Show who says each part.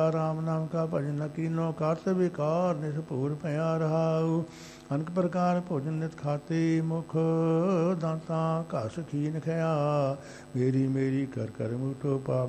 Speaker 1: राम नाम का भजन न कीनो करत विकार निष्ठुर भया रहाऊ। अनेक प्रकार भोजन नित खाते मुख दांता घस खीन खया। मेरी मेरी कर कर मुठो पाप